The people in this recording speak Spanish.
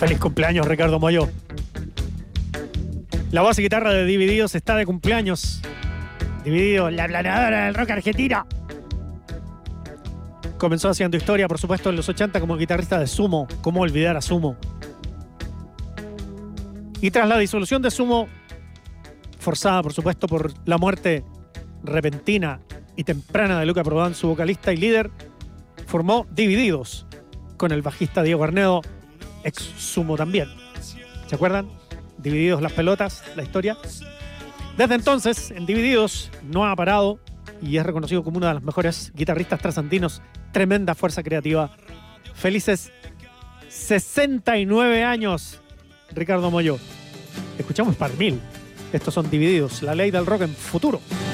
Feliz cumpleaños, Ricardo Mollo. La voz y guitarra de Divididos está de cumpleaños. Divididos, la planadora del rock argentino. Comenzó haciendo historia, por supuesto, en los 80 como guitarrista de Sumo. ¿Cómo olvidar a Sumo? Y tras la disolución de Sumo, forzada, por supuesto, por la muerte repentina y temprana de Luca Prodan, su vocalista y líder, formó Divididos con el bajista Diego Arnedo, ex Sumo también. ¿Se acuerdan? Divididos las pelotas, la historia. Desde entonces, en Divididos no ha parado y es reconocido como uno de los mejores guitarristas trasandinos. Tremenda fuerza creativa. Felices 69 años, Ricardo Mollo. Escuchamos Par Mil. Estos son Divididos, la ley del rock en futuro.